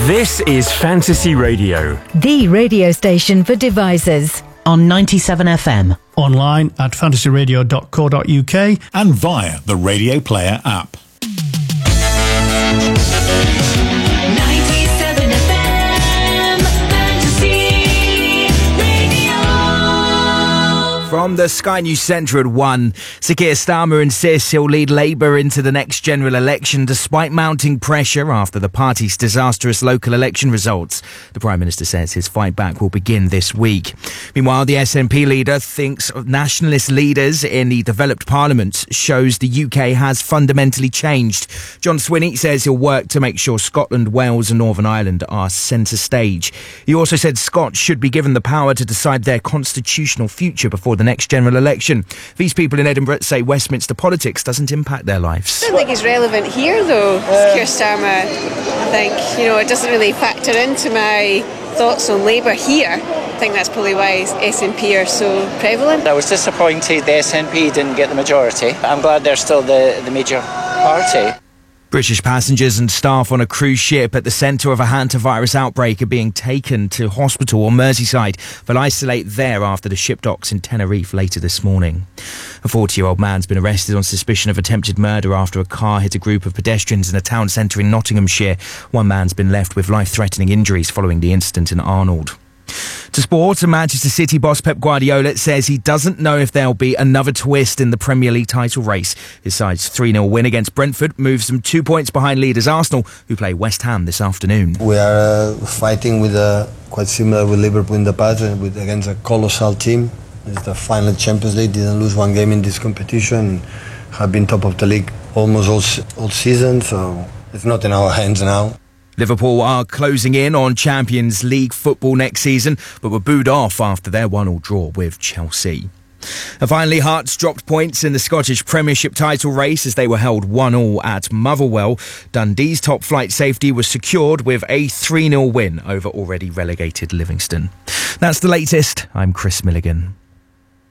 This is Fantasy Radio, the radio station for devices. On 97 FM. Online at fantasyradio.co.uk and via the Radio Player app. 97 FM Fantasy Radio. From the Sky News Centre at 1, Sir Keir Starmer insists he'll lead Labour into the next general election despite mounting pressure after the party's disastrous local election results. The Prime Minister says his fight back will begin this week. Meanwhile, the SNP leader thinks nationalist leaders in the developed parliament shows the UK has fundamentally changed. John Swinney says he'll work to make sure Scotland, Wales and Northern Ireland are centre stage. He also said Scots should be given the power to decide their constitutional future before the next general election. These people in Edinburgh say Westminster politics doesn't impact their lives. I don't think it's relevant here, though, Keir Starmer. I think, it doesn't really factor into my thoughts on Labour here. I think that's probably why SNP are so prevalent. I was disappointed the SNP didn't get the majority. I'm glad they're still the major party. British passengers and staff on a cruise ship at the centre of a hantavirus outbreak are being taken to hospital on Merseyside. They'll isolate there after the ship docks in Tenerife later this morning. A 40-year-old man's been arrested on suspicion of attempted murder after a car hit a group of pedestrians in a town centre in Nottinghamshire. One man's been left with life-threatening injuries following the incident in Arnold. To sport, Manchester City boss Pep Guardiola says he doesn't know if there'll be another twist in the Premier League title race. His side's 3-0 win against Brentford moves them 2 points behind leaders Arsenal, who play West Ham this afternoon. We are fighting with quite similar with Liverpool in the past, against a colossal team. It's the final Champions League, didn't lose one game in this competition, have been top of the league almost all season, so it's not in our hands now. Liverpool are closing in on Champions League football next season, but were booed off after their 1-1 draw with Chelsea. And finally, Hearts dropped points in the Scottish Premiership title race as they were held 1-1 at Motherwell. Dundee's top flight safety was secured with a 3-0 win over already relegated Livingston. That's the latest. I'm Chris Milligan.